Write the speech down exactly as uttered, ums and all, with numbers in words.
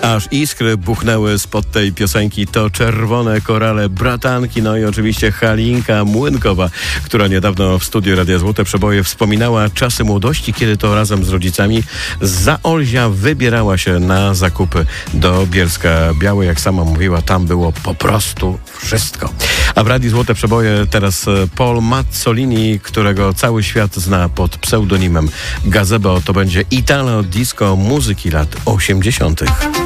Aż iskry buchnęły spod tej piosenki. To Czerwone Korale Bratanki, no i oczywiście Halinka Młynkowa, która niedawno w studiu Radia Złote Przeboje wspominała czasy młodości, kiedy to razem z rodzicami z Zaolzia wybierała się na zakupy do Bielska Białej. Jak sama mówiła, tam było po prostu wszystko. A w Radiu Złote Przeboje teraz Paul Mazzolini, którego cały świat zna pod pseudonimem Gazebo. To będzie Italo Disco muzyki lat osiemdziesiątych.